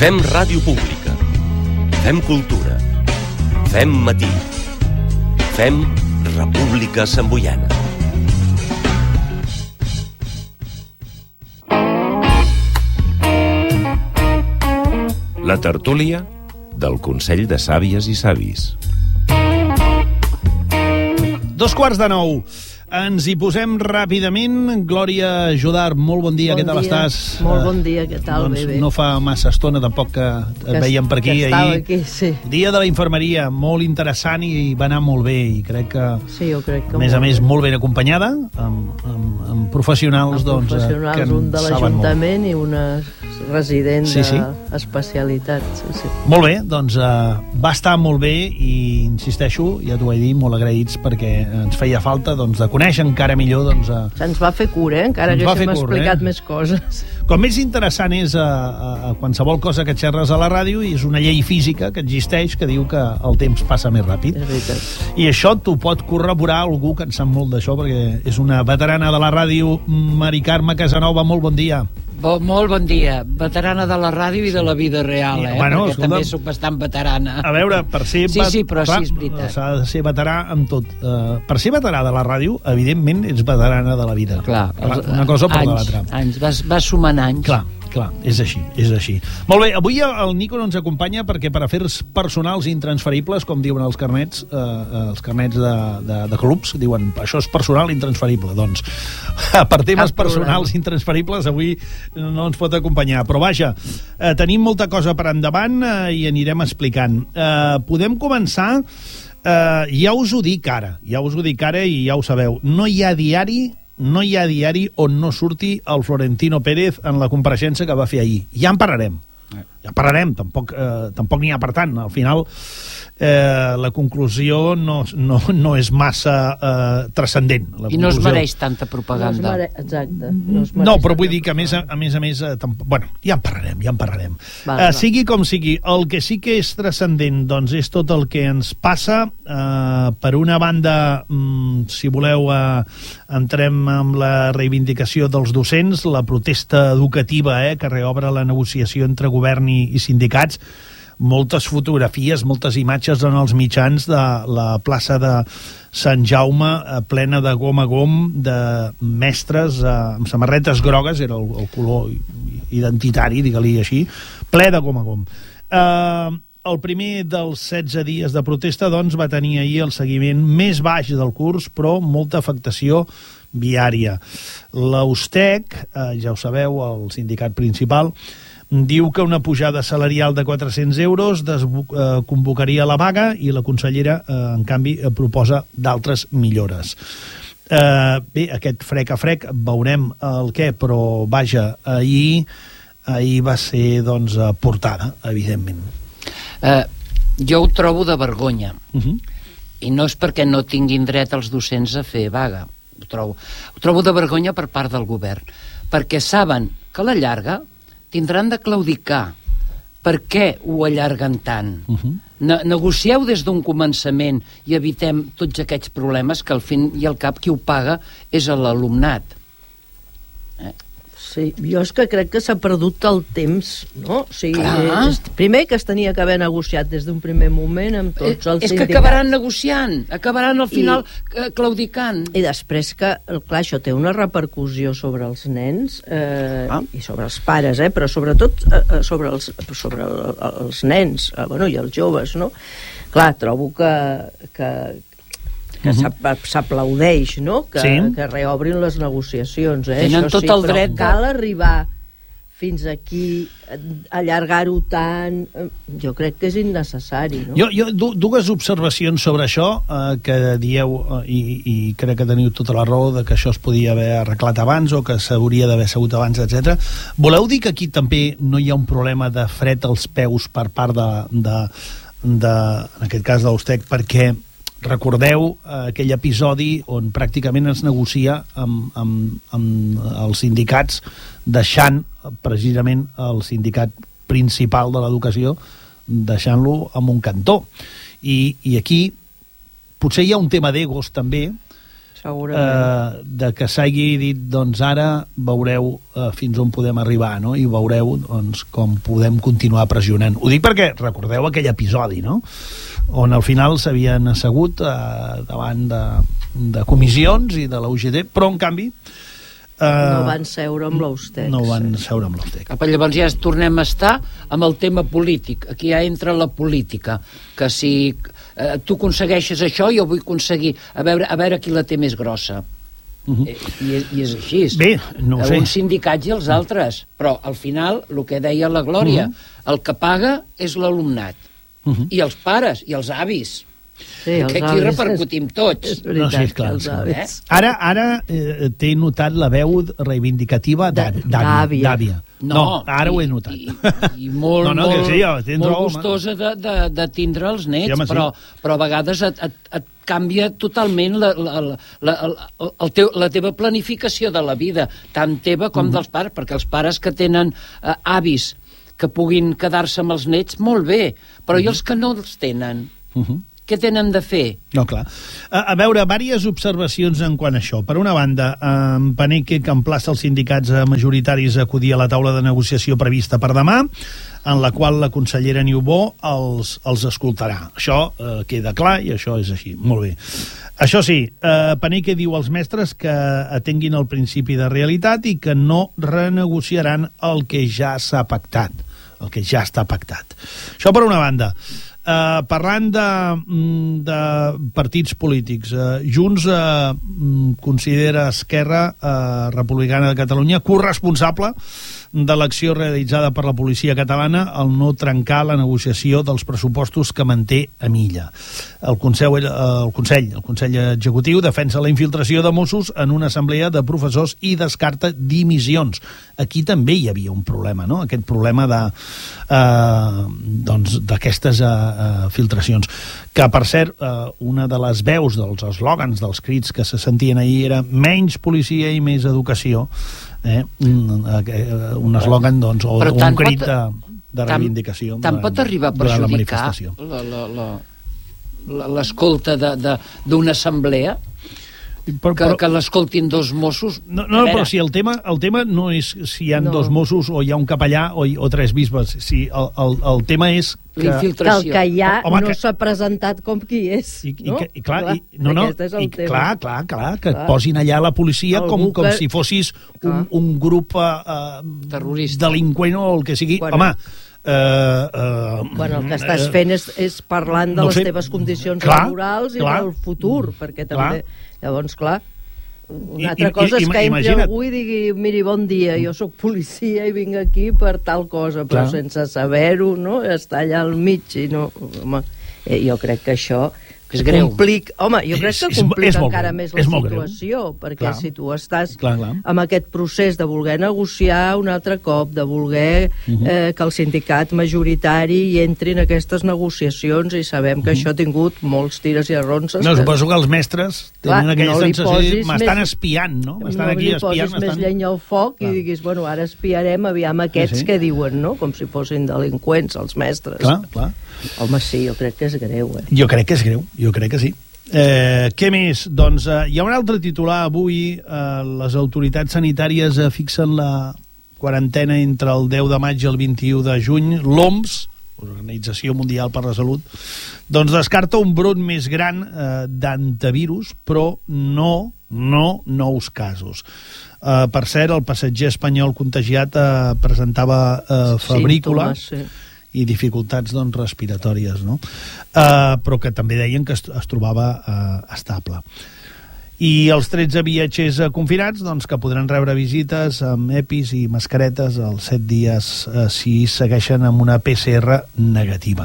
Fem ràdio pública. Fem cultura. Fem matí. Fem República Samboiana. La tertúlia del Consell de Sàvies i Savis. 8:45. Ens hi posem ràpidament. Glòria Judart, molt bon dia, què tal estàs? Molt bon dia, què tal? Doncs bé. No fa massa estona tampoc que et veiem per aquí. Que estava aquí, sí. Dia de la infermeria, molt interessant i va anar molt bé. I crec que, sí, jo crec que a més, molt ben acompanyada, amb professionals, que en un de l'Ajuntament i una resident d'especialitat. Sí. Molt bé, doncs va estar molt bé i insisteixo, ja t'ho vaig dir, molt agraïts perquè ens feia falta de conèixer encara millor se'ns va fer cura, encara que s'hem explicat més coses. Com més interessant és a qualsevol cosa que xerres a la ràdio, i és una llei física que existeix que diu que el temps passa més ràpid. És veritat. I això t'ho pot corroborar algú que en sap molt d'això, perquè és una veterana de la ràdio. Mari Carme Casanova, molt bon dia. Molt bon dia. Veterana de la ràdio i de la vida real, Bueno, perquè també soc bastant veterana. A veure, per ser... Sí, però clar, sí, és veritat. S'ha de ser veterà amb tot. Per ser veterà de la ràdio, evidentment, ets veterana de la vida. Clar, una cosa per l'altra. Anys, vas sumant anys. Clar, és així. Molt bé, avui el Nico no ens acompanya perquè per afers personals intransferibles, com diuen els carnets de clubs, diuen, això és personal intransferible. Doncs, per temes personals intransferibles, avui no ens pot acompanyar. Però vaja, tenim molta cosa per endavant i anirem explicant. Podem començar... ja us ho dic ara i ja ho sabeu, no hi ha diari on no surti el Florentino Pérez en la compareixença que va fer ahir. Ja en parlarem, tampoc n'hi ha per tant. Al final la conclusió no és massa transcendent. I no es mereix tanta propaganda. Exacte. No, però vull dir que a més, bueno, ja en parlarem. Sigui com sigui, el que sí que és transcendent doncs és tot el que ens passa. Per una banda, si voleu, entrem amb la reivindicació dels docents, la protesta educativa que reobre la negociació entre govern i sindicats. Moltes fotografies, moltes imatges en els mitjans de la plaça de Sant Jaume plena de gom a gom, de mestres amb samarretes grogues, era el color identitari, digue-li així, ple de gom a gom. El primer dels 16 dies de protesta doncs, va tenir ahir el seguiment més baix del curs, però molta afectació viària. L'Austec, ja ho sabeu, el sindicat principal, diu que una pujada salarial de 400 euros convocaria la vaga i la consellera, en canvi, proposa d'altres millores. Bé, aquest frec a frec, veurem el què, però vaja, ahir va ser, doncs, portada, evidentment. Jo ho trobo de vergonya. I no és perquè no tinguin dret els docents a fer vaga. Ho trobo de vergonya per part del govern, perquè saben que a la llarga tindran de claudicar. Per què ho allarguen tant? Negocieu des d'un començament i evitem tots aquests problemes que al fin i al cap qui ho paga és l'alumnat. Sí, jo és que crec que s'ha perdut el temps, no? O sigui, primer que es tenia que haver negociat des d'un primer moment amb tots els sindicats. És que acabaran negociant, acabaran al final claudicant. I després que, clar, això té una repercussió sobre els nens i sobre els pares, però sobretot sobre els nens, i els joves, no? Clar, trobo que s'aplaudeix, no? Que reobrin les negociacions. Tenen tot el dret. Cal arribar fins aquí, allargar-ho tant, jo crec que és innecessari, no? Jo dues observacions sobre això que dieu, i crec que teniu tota la raó, de que això es podia haver arreglat abans o que s'hauria d'haver assegut abans, etc. Voleu dir que aquí també no hi ha un problema de fred als peus per part en aquest cas de l'Austec, perquè recordeu aquell episodi on pràcticament es negocia amb els sindicats, deixant precisament el sindicat principal de l'educació, deixant-lo en un cantó. I aquí potser hi ha un tema d'egos també, de que s'hagi dit, doncs ara veureu fins on podem arribar, no? I veureu doncs, com podem continuar pressionant. Ho dic perquè recordeu aquell episodi, no? On al final s'havien assegut davant de comissions i de la UGT, però en canvi no van seure amb l'Austex. No van seure amb l'Austex. Llavors ja tornem a estar amb el tema polític. Aquí ja entra la política, que si tu aconsegueixes això, jo vull aconseguir a veure qui la té més grossa. I és així. Bé, no ho sé. Uns sindicats i els altres, però al final, el que deia la Glòria, el que paga és l'alumnat, i els pares, i els avis. Sí, que aquí repercutim tots. No, sí, és clar. Ara t'he notat la veu reivindicativa d'àvia. No, ara ho he notat. I molt gustosa de tindre els nets, però a vegades et canvia totalment la teva planificació de la vida, tant teva com dels pares, perquè els pares que tenen avis que puguin quedar-se amb els nets, molt bé, però i els que no els tenen? Què tenen de fer? No, clar. A veure, diverses observacions en quant a això. Per una banda, Paneque, que emplaça els sindicats majoritaris a acudir a la taula de negociació prevista per demà, en la qual la consellera Niubó els escoltarà. Això queda clar i això és així. Molt bé. Això sí, Paneque diu als mestres que atenguin el principi de realitat i que no renegociaran el que ja s'ha pactat, el que ja està pactat. Això per una banda. Parlant de partits polítics, Junts considera Esquerra Republicana de Catalunya corresponsable de l'acció realitzada per la policia catalana al no trencar la negociació dels pressupostos que manté a Milla. El Consell Executiu defensa la infiltració de Mossos en una assemblea de professors i descarta dimissions. Aquí també hi havia un problema, no? Aquest problema d'aquestes filtracions. Que, per cert, una de les veus dels eslògans, dels crits que se sentien ahir era menys policia i més educació. Un eslògan, doncs, o un crit de reivindicació. Tant pot arribar a perjudicar l'escolta d'una assemblea? Que l'escoltin dos Mossos? No, però si el tema no és si hi ha dos Mossos o hi ha un capellà o tres bisbes. Si el tema és que el que hi ha no s'ha presentat com qui és. Clar, que et posin allà la policia com si fossis un grup terrorista, delinqüent o el que sigui. Home, el que estàs fent és parlant de les teves condicions laborals i del futur, perquè també... Llavors, clar, una altra cosa és que entri algú i digui miri, bon dia, jo sóc policia i vinc aquí per tal cosa, però sense saber-ho, no? Està allà al mig i no... Home, jo crec que això... És greu. Home, jo crec que complica encara més la situació, perquè si tu estàs amb aquest procés de voler negociar un altre cop, de voler que el sindicat majoritari hi entri en aquestes negociacions, i sabem que això ha tingut molts tires i arronses. No, suposo que els mestres tenen aquella sensació, m'estan espiant, no? No li posis més llenya al foc i diguis, bueno, ara espiarem, aviam aquests què diuen, no? Com si fossin delinqüents, els mestres. Clar. Home, sí, jo crec que és greu, Jo crec que és greu, jo crec que sí. Què més? Doncs hi ha un altre titular avui. Les autoritats sanitàries fixen la quarantena entre el 10 de maig i el 21 de juny. L'OMS, Organització Mundial per la Salut, doncs descarta un brot més gran d'antivirus, però no nous casos. Per cert, el passatger espanyol contagiat presentava febrícula i dificultats respiratòries, no? Però que també deien que es trobava estable. I els 13 viatgers confinats que podran rebre visites amb EPIs i mascaretes els 7 dies si segueixen amb una PCR negativa.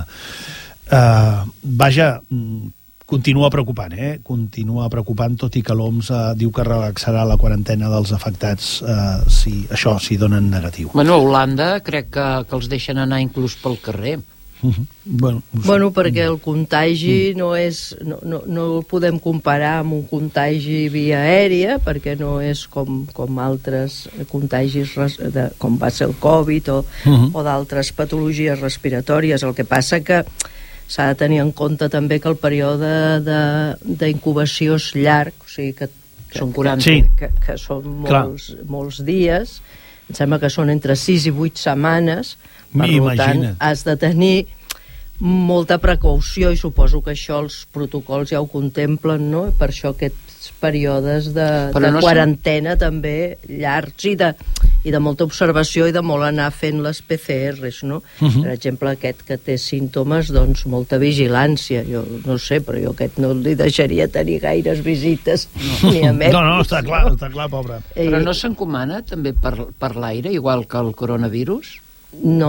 Vaja, continua preocupant, continua preocupant, tot i que l'OMS diu que relaxarà la quarantena dels afectats si donen negatiu. Bueno, a Holanda crec que els deixen anar inclús pel carrer. Bueno, perquè el contagi no el podem comparar amb un contagi via aèria, perquè no és com altres contagis com va ser el Covid o d'altres patologies respiratòries. El que passa que s'ha de tenir en compte també que el període d'incubació és llarg, o sigui que Són 40. Sí. Que són molts dies, em sembla que són entre 6 i 8 setmanes, per tant has de tenir molta precaució, i suposo que això els protocols ja ho contemplen, no? Per això aquests períodes de quarantena també llargs i de molta observació i de molt anar fent les PCRs, no? Per exemple, aquest que té símptomes, doncs molta vigilància. Jo no sé, però jo aquest no li deixaria tenir gaires visites ni a mèdics. No, està clar, pobre. Però no s'encomana també per l'aire, igual que el coronavirus? No.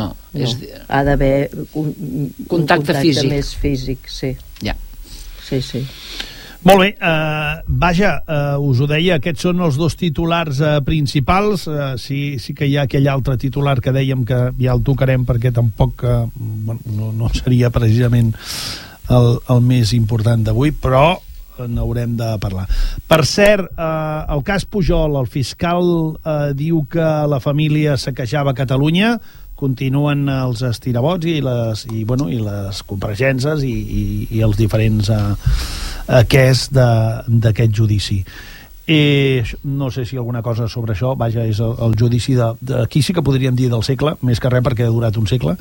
Ha d'haver un contacte físic. Més físic, sí. Ja. Sí. Molt bé, vaja, us ho deia, aquests són els dos titulars principals. Sí que hi ha aquell altre titular que dèiem que ja el tocarem, perquè tampoc no seria precisament el més important d'avui, però n'haurem de parlar. Per cert, el cas Pujol, el fiscal diu que la família saquejava Catalunya, continuen els estirabots i les compareixences i els diferents aquests d'aquest judici. No sé si alguna cosa sobre això. Vaja, és el judici aquí sí que podríem dir del segle, més que res perquè ha durat un segle,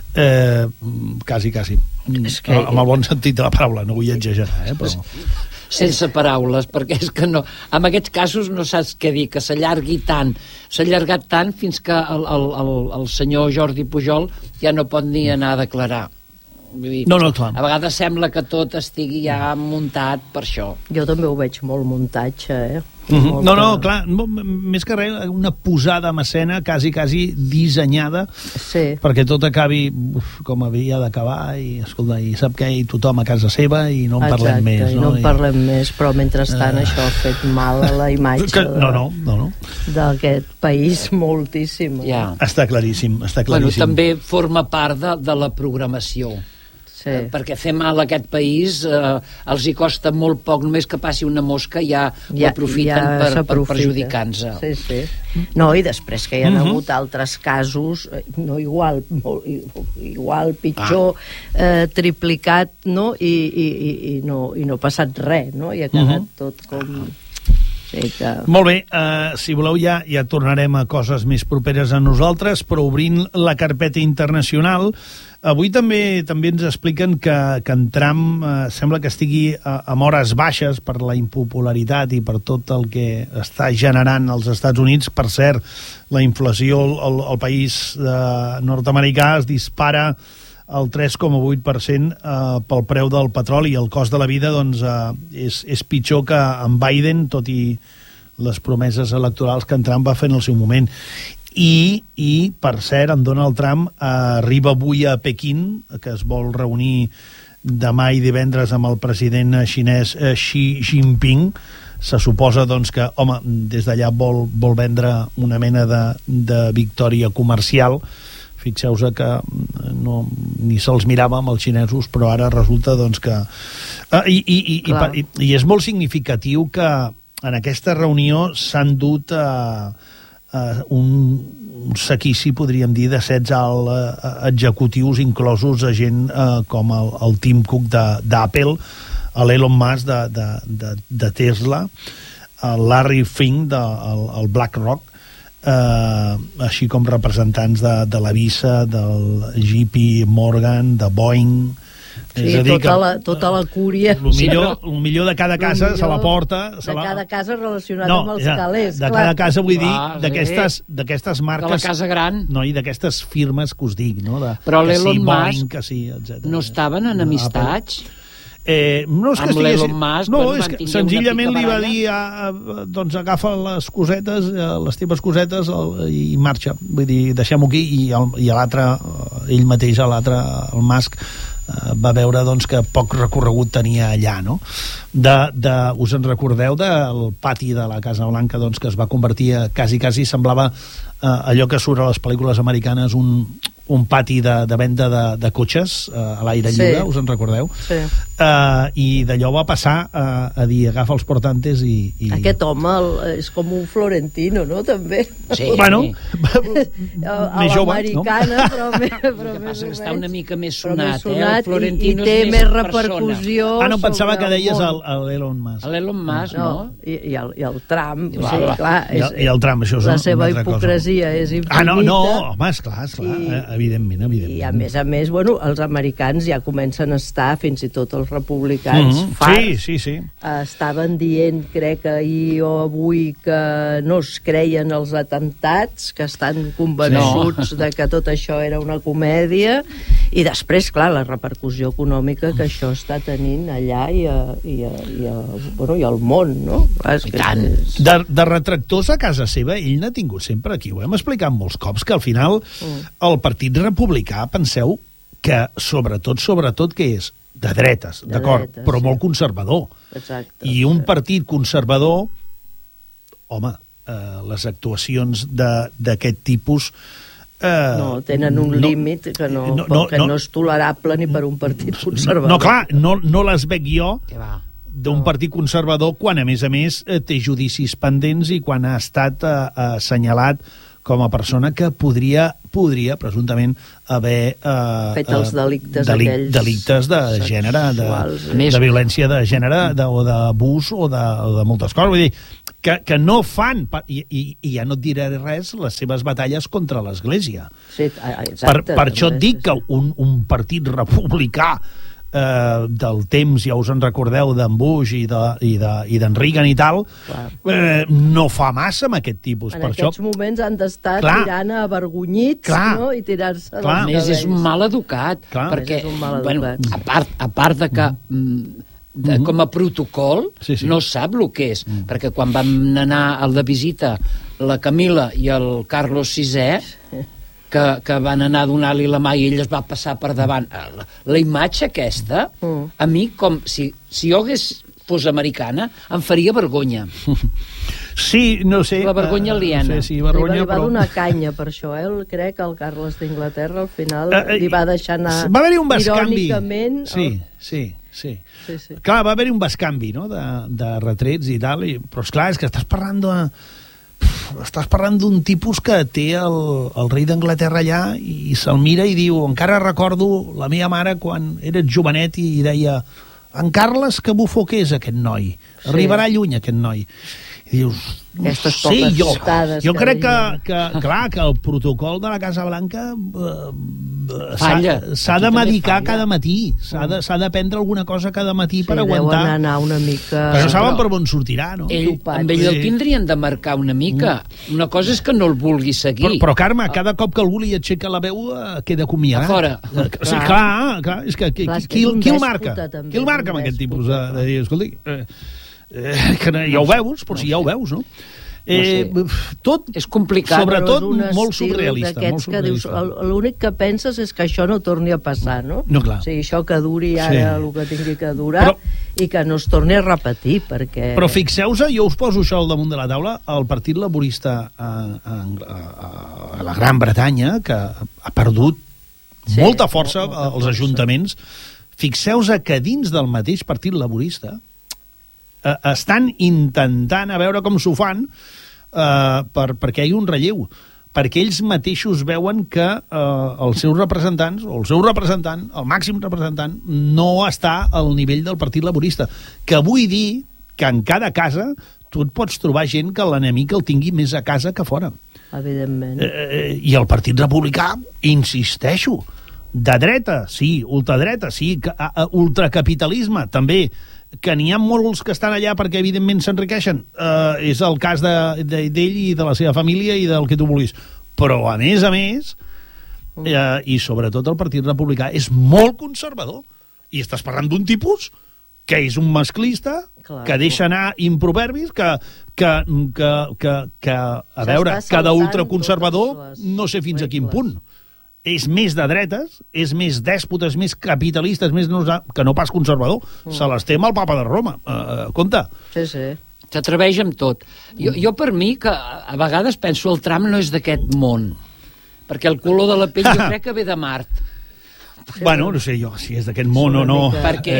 quasi amb el bon sentit de la paraula, no vull exagerar, però sense paraules, perquè és que no, en aquests casos no saps què dir, que s'ha allargat tant fins que el senyor Jordi Pujol ja no pot ni anar a declarar. Clar. A vegades sembla que tot estigui ja muntat per això. Jo també ho veig molt muntatge, clar, més que res una posada en escena quasi dissenyada perquè tot acabi com havia d'acabar, i escolta, i sap què, i tothom a casa seva i no en parlem més. No en parlem més, però mentrestant això ha fet mal a la imatge d'aquest país moltíssim. Està claríssim. També forma part de la programació. Perquè fer mal a aquest país els hi costa molt poc, només que passi una mosca ja ho aprofiten per perjudicar-nos. No, i després que hi ha hagut altres casos, no igual, pitjor, triplicat, no? I no ha passat res, no? I ha quedat tot com... Molt bé, si voleu ja tornarem a coses més properes a nosaltres, però obrint la carpeta internacional, avui també ens expliquen que en Trump sembla que estigui amb hores baixes per la impopularitat i per tot el que està generant als Estats Units. Per cert, la inflació al país nord-americà es dispara el 3,8% pel preu del petroli, i el cost de la vida és pitjor que en Biden, tot i les promeses electorals que en Trump va fer en el seu moment. I per cert, en Donald Trump arriba avui a Pequín, que es vol reunir demà i divendres amb el president xinès Xi Jinping. Se suposa que, des d'allà vol vendre una mena de victòria comercial. Fixeu-vos que ni se'ls mirava amb els xinesos, però ara resulta que... I és molt significatiu que en aquesta reunió s'han dut un seguici, podríem dir, de 16 executius, inclosos a gent com el Tim Cook d'Apple, l'Elon Musk de Tesla, el Larry Fink del BlackRock, així com representants de la Visa, del JP Morgan, de Boeing. Sí, tota la cúria. El millor de cada casa se la porta. Cada casa relacionada amb els calés. De cada casa, vull dir, d'aquestes marques... De la casa gran. No, i d'aquestes firmes que us dic, no? Però l'Elon Musk no estaven enemistats? No és que amb l'Elon Musk, no, és que senzillament li va dir agafa les cosetes, les teves cosetes, i marxa, vull dir, deixem-ho aquí. I l'altre, ell mateix, el Musk, va veure que poc recorregut tenia allà, no? Us en recordeu del pati de la Casa Blanca, que es va convertir quasi semblava allò que surt a les pel·lícules americanes, un pati de venda de cotxes a l'aire lliure, us en recordeu? Sí. I d'allò va passar a dir agafa els portantes i... Aquest home és com un Florentino, no? També. Sí. Bueno, a l'americana, no? però més o menys. Està una mica més sonat, el i Florentino té és més persona. repercussió. no pensava que deies el l'Elon Musk. L'Elon Musk, no? I el Trump, sí, clar. I el Trump, això és la seva una altra hipocresia és infinita. no, home, esclar, evidentment. I a més, bueno, els americans ja comencen a estar, fins i tot els republicans, farts. Sí. Estaven dient, crec, ahir o avui, que no es creien els atemptats, que estan convençuts de que tot això era una comèdia, i després, clar, la repercussió econòmica que això està tenint allà i al món, no? Clar, I tant. De retractors a casa seva, ell n'ha tingut sempre aquí. Ho hem explicat molts cops, que al final el Partit Republicà, penseu que sobretot que és de dretes, d'acord, però molt conservador. Exacte. I un partit conservador, home, les actuacions d'aquest tipus... tenen un límit que no és tolerable ni per un partit conservador. No, clar, no les veig jo Que va. d'un partit conservador quan, a més, té judicis pendents i quan ha estat assenyalat com a persona que podria presumptament haver fet els delictes delictes de gènere, de violència de gènere, o d'abús o de moltes coses. Vull dir, que no fan, i ja no et diré res, les seves batalles contra l'Església. Sí, exacte. Per això et dic que un partit republicà del temps, ja us en recordeu, d'en Bush i d'en Reagan i tal, no fa massa amb aquest tipus. En aquests moments han d'estar tirant avergonyits, no? I tirar-se dels cabells. A més, és un mal educat. Perquè, a part de que com a protocol no sap el que és. Perquè quan vam anar al de visita la Camila i el Carlos VI, que van anar a donar-li la mà i ell es va passar per davant. La imatge aquesta, a mi, com si jo fos americana, em faria vergonya. Sí, no sé. La vergonya aliena. Sí, vergonya, li va donar canya per això, crec que el Carles d'Inglaterra al final li va deixar anar va haver-hi un bescanvi. Irònicament. Sí. Clar, va haver-hi un bescanvi, no?, de retrets i tal, però esclar, és que estàs parlant d'un tipus que té el rei d'Anglaterra allà i se'l mira i diu, encara recordo la meva mare quan eres jovenet i deia, en Carles, que bufó que és aquest noi, arribarà lluny aquest noi. I dius, jo crec que el protocol de la Casa Blanca s'ha de medicar cada matí, s'ha de prendre alguna cosa cada matí per aguantar. Deuen anar una mica... Però saben per on sortirà, no? Amb ell el tindrien de marcar una mica. Una cosa és que no el vulgui seguir. Però Carme, cada cop que algú li aixeca la veu queda acomiadat. A fora. Sí, clar, és que qui el marca? Qui el marca amb aquest tipus de dir, escolti... que ja ho veus, però si ja ho veus, no? Tot és complicat, sobretot molt surrealista. Que dius, l'únic que penses és que això no torni a passar, no? No, clar. O sigui, això que duri ara el que tingui que durar i que no es torni a repetir, perquè... Però fixeu-se, jo us poso això al damunt de la taula, el Partit Laborista a la Gran Bretanya, que ha perdut molta força als ajuntaments, fixeu-se que dins del mateix Partit Laborista estan intentant a veure com s'ho fan perquè hi ha un relleu, perquè ells mateixos veuen que els seus representants, o el seu representant, el màxim representant, no està al nivell del Partit Laborista, que vull dir que en cada casa tu et pots trobar gent que l'enemic el tingui més a casa que fora. Evidentment. I el Partit Republicà, insisteixo, de dreta, sí, ultradreta, sí, ultracapitalisme, també, que n'hi ha molts que estan allà perquè evidentment s'enriqueixen, és el cas d'ell i de la seva família i del que tu vulguis, però a més i sobretot el Partit Republicà és molt conservador, i estàs parlant d'un tipus que és un masclista, que deixa anar improverbis, que a veure, cada ultraconservador no sé fins a quin punt és més de dretes, és més dèspota, és més capitalista, és més que no pas conservador. Se l'estem al papa de Roma. Compte. Sí. S'atreveix amb tot. Jo per mi, que a vegades penso el Trump no és d'aquest món. Perquè el color de la pell jo crec que ve de Mart. Bueno, no sé jo si és d'aquest món o no. Perquè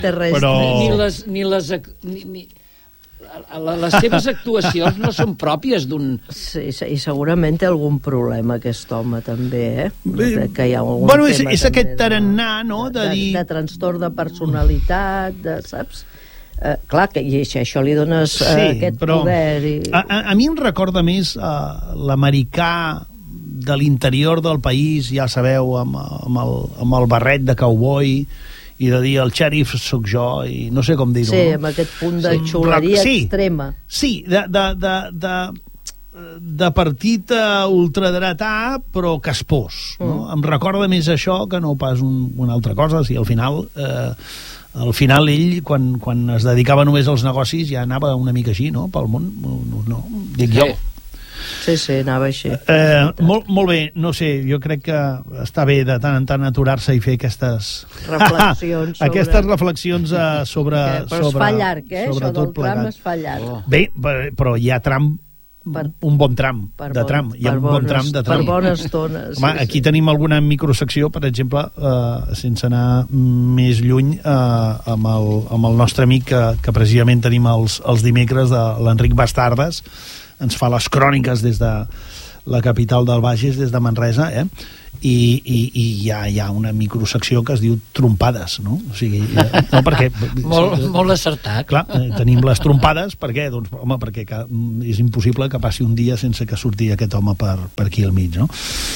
les seves actuacions no són pròpies d'un... Sí, i segurament té algun problema aquest home també, Crec que hi ha algun bueno, tema és aquest tarannà, no?, de dir... De trastorn de personalitat, saps? Clar, i això li dones aquest poder. A mi em recorda més l'americà de l'interior del país, ja sabeu, amb el barret de cowboy, i de dir el xèrif sóc jo, i no sé com dir-ho. Sí, amb aquest punt de xuleria extrema. Sí, de partit ultradretà, però caspós. No? Em recorda més això que no pas una altra cosa. Si al final ell, quan es dedicava només als negocis, ja anava una mica així, no?, pel món. No, dic jo. Sí, anava així. Molt bé, no sé, jo crec que està bé de tant en tant aturar-se i fer aquestes reflexions sobre... aquestes reflexions sobre... Però es fa llarg, això del tram es fa llarg. Bé, però hi ha tram, un bon tram de tram. Hi ha un bon tram de tram. Per bona estona. Home, aquí tenim alguna microsecció, per exemple, sense anar més lluny, amb el nostre amic que precisament tenim els dimecres, de l'Enric Bastardes, ens fa les cròniques des de la capital del Bages, des de Manresa, i hi ha una microsecció que es diu trompades, no? O sigui, no, perquè... molt acertat. Clar, tenim les trompades, per què? Doncs, home, perquè és impossible que passi un dia sense que surti aquest home per aquí al mig, no?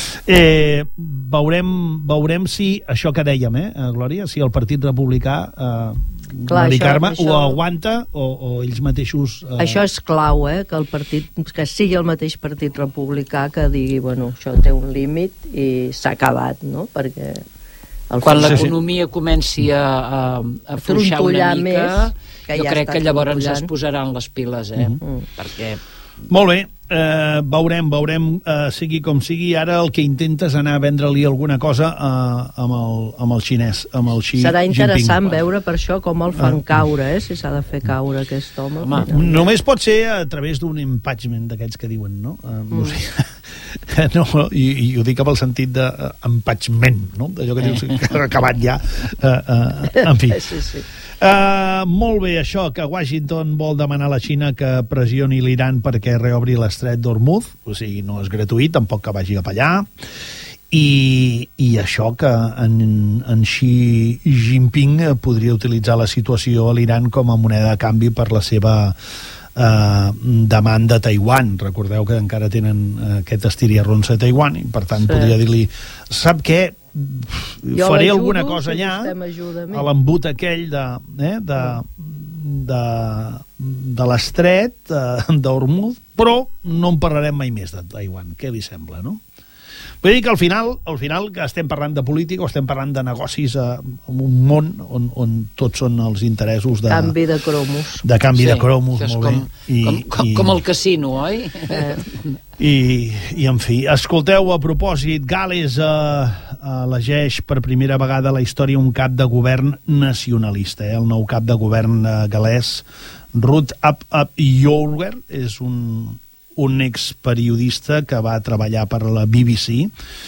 Veurem si, això que dèiem, Glòria, si el Partit Republicà... Mari Carme, ho aguanta o ells mateixos... Això és clau, que sigui el mateix Partit Republicà que digui, bueno, això té un límit i s'ha acabat, no? Perquè... Quan l'economia comenci a afluixar una mica, jo crec que llavors es posaran les piles, perquè... Molt bé, veurem, sigui com sigui. Ara el que intenta és anar a vendre-li alguna cosa amb el xinès, amb el Xi Jinping. Serà interessant veure per això com el fan caure, si s'ha de fer caure aquest home. Només pot ser a través d'un impeachment d'aquests que diuen, no? No sé. No, i ho dic amb el sentit d'empatxment, no? D'allò que dius que ha acabat ja. En fi. Sí. Molt bé, això, que Washington vol demanar a la Xina que pressioni l'Iran perquè reobri l'estret d'Hormuz, o sigui, no és gratuït, tampoc que vagi cap allà, i això que en Xi Jinping podria utilitzar la situació a l'Iran com a moneda de canvi per la seva demanda a Taiwan. Recordeu que encara tenen aquest estiriarrons a Taiwan i per tant podria dir-li, sap què, faré alguna cosa allà a l'embut aquell de l'estret d'Hormuz, però no en parlarem mai més de Taiwan. Què li sembla, no? Vull dir que al final que estem parlant de política o estem parlant de negocis en un món on tots són els interessos de... Canvi de cromos. De canvi de cromos, molt bé. Com el casino, oi? I en fi, escolteu, a propòsit, Gal·les elegeix per primera vegada a la història un cap de govern nacionalista. El nou cap de govern gal·lès, Ruud ap Jorge, és un experiodista que va treballar per la BBC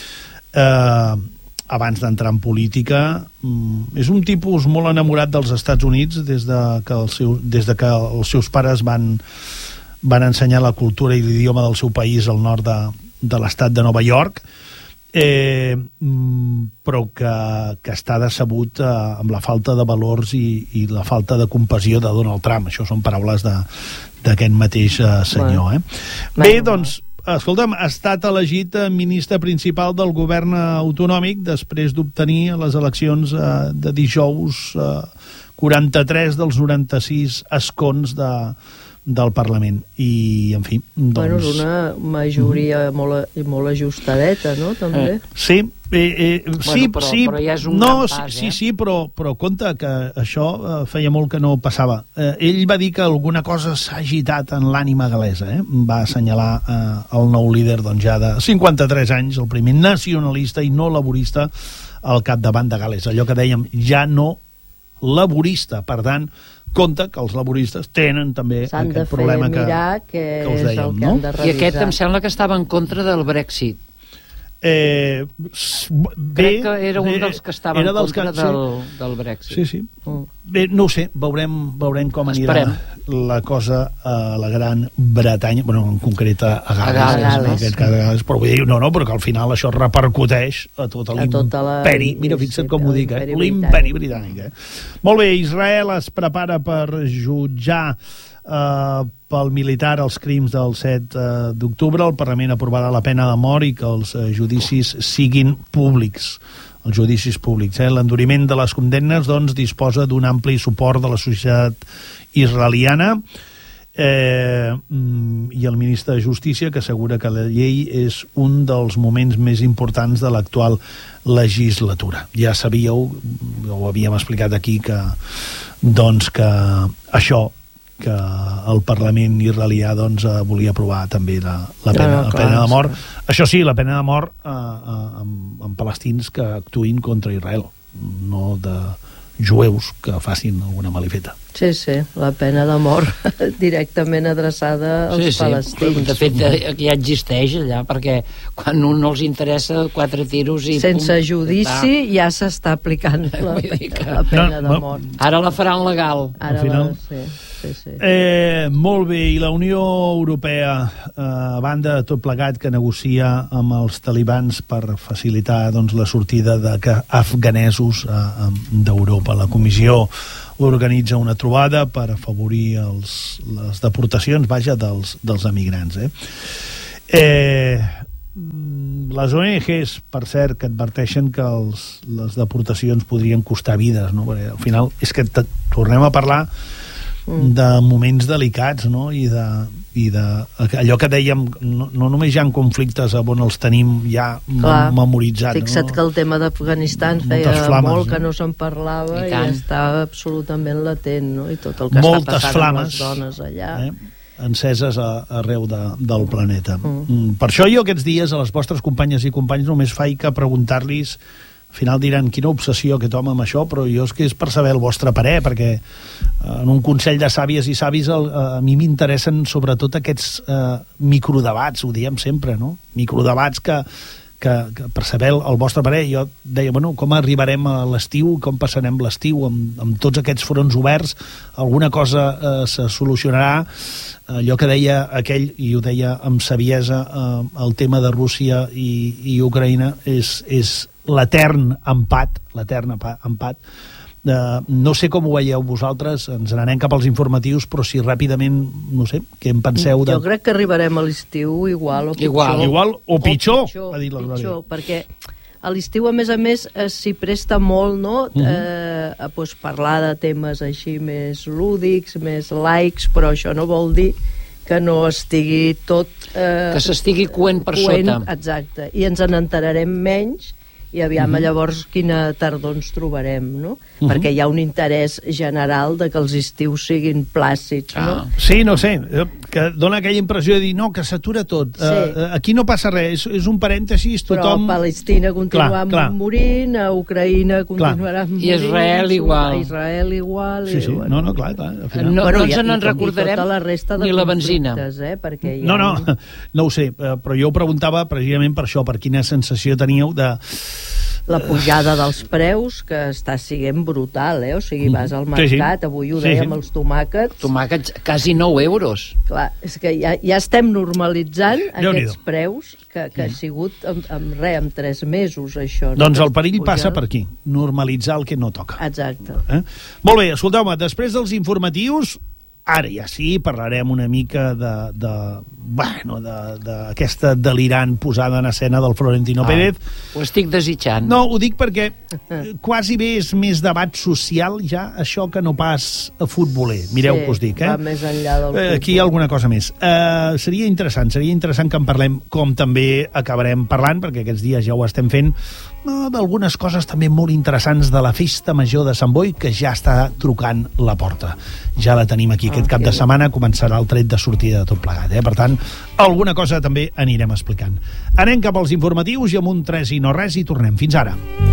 abans d'entrar en política. És un tipus molt enamorat dels Estats Units des de que els seus pares van ensenyar la cultura i l'idioma del seu país al nord de l'estat de Nova York, però que està decebut amb la falta de valors i la falta de compassió de Donald Trump. Això són paraules d'aquest mateix senyor. Bé, doncs, escolta'm, ha estat elegit ministre principal del govern autonòmic després d'obtenir a les eleccions de dijous 43 dels 96 escons del Parlament. I, en fi, doncs... Bueno, és una majoria molt ajustadeta, no?, també. Sí, però ja és un gran pas, Sí, però compte que això feia molt que no passava. Ell va dir que alguna cosa s'ha agitat en l'ànima gal·lesa, va assenyalar el nou líder, doncs ja de 53 anys, el primer nacionalista i no laborista al capdavant de Gal·les. Allò que dèiem, ja no laborista, per tant, compte que els laboristes tenen també aquest problema que us dèiem, no? I aquest em sembla que estava en contra del Brexit. Crec que era un dels que estava en contra del Brexit. Sí. Bé, no ho sé, veurem com anirà la cosa a la Gran Bretanya, bueno, en concret a Gales. En aquest cas a Gales, però vull dir, no, perquè al final això repercuteix a tot l'imperi, mira, fixa't com ho dic, l'imperi britànic. Molt bé, Israel es prepara per jutjar pel militar els crims del 7 d'octubre. El Parlament aprovarà la pena de mort i que els judicis siguin públics. Els judicis públics. L'enduriment de les condemnes, doncs, disposa d'un ampli suport de la societat israeliana i el ministre de Justícia, que assegura que la llei és un dels moments més importants de l'actual legislatura. Ja sabíeu, ho havíem explicat aquí, que això, que el Parlament israelià volia aprovar també la pena de mort. Això sí, la pena de mort amb palestins que actuïn contra Israel, no de jueus que facin alguna malifeta. Sí, la pena de mort directament adreçada als palestins. De fet, ja existeix allà, perquè quan un no els interessa, 4 tiros i... Sense judici ja s'està aplicant la pena de mort. Ara la faran legal. Al final... Sí. Molt bé, i la Unió Europea, a banda de tot plegat que negocia amb els talibans per facilitar la sortida d'afganesos d'Europa. La Comissió organitza una trobada per afavorir les deportacions, dels emigrants. Les ONGs, per cert, que adverteixen que les deportacions podrien costar vides, no? Perquè al final és que tornem a parlar de moments delicats, no? I de allò que dèiem, no només hi ha conflictes on els tenim ja memoritzats. Fixa't que el tema d'Afganistan feia molt que no se'n parlava i està absolutament latent, no? I tot el que està passant amb les dones allà. Enceses arreu del planeta. Per això jo aquests dies a les vostres companyes i companys només faig que preguntar-los. Al final diran, quina obsessió aquest home amb això, però jo és que és per saber el vostre parer, perquè en un consell de sàvies i savis a mi m'interessen sobretot aquests microdebats, ho diem sempre, no? Microdebats que per saber el vostre parer. Jo deia, com arribarem a l'estiu, com passarem l'estiu amb tots aquests fronts oberts, alguna cosa se solucionarà. Allò que deia aquell, i ho deia amb saviesa, el tema de Rússia i Ucraïna és l'etern empat. No sé com ho veieu vosaltres, ens n'anem cap als informatius, però si ràpidament, no sé, què en penseu? Jo crec que arribarem a l'estiu igual o pitjor. Igual o pitjor, ha dit la Glòria. Pitjor, perquè a l'estiu, a més, s'hi presta molt, no?, a parlar de temes així més lúdics, més laics, però això no vol dir que no estigui tot... que s'estigui coent per sota. Exacte, i ens n'enterarem menys, i aviam llavors quina tardor ens trobarem, no? Perquè hi ha un interès general de que els estius siguin plàcids, no? Sí, no sé, que dona aquella impressió de dir, no, que s'atura tot. Aquí no passa res, és un parèntesis, tothom... Però a Palestina continuarà morint, a Ucraïna continuarà morint... I Israel igual. Israel igual... Sí, no, clar. No ens en recordarem ni la benzina. No ho sé, però jo ho preguntava precisament per això, per quina sensació teníeu de... La pujada dels preus, que està sent brutal, O sigui, vas al mercat, avui ho dèiem, els tomàquets... Tomàquets, quasi 9 euros. Clar, és que ja estem normalitzant aquests preus, que ha sigut amb 3 mesos, això. Doncs el perill passa per aquí, normalitzar el que no toca. Exacte. Molt bé, escolteu-me, després dels informatius... Ara ja sí, parlarem una mica d'aquesta delirant posada en escena del Florentino Pérez. Ho estic desitjant. No, ho dic perquè quasi bé és més debat social ja això que no pas futboler. Mireu que us dic. Va més enllà del futbol. Aquí hi ha alguna cosa més. Seria interessant que en parlem, com també acabarem parlant, perquè aquests dies ja ho estem fent, d'algunes coses també molt interessants de la Festa Major de Sant Boi, que ja està trucant la porta. Ja la tenim aquí. Aquest cap de setmana començarà el tret de sortida de tot plegat. Per tant, alguna cosa també anirem explicant. Anem cap als informatius i amb un 3 i no res i tornem. Fins ara.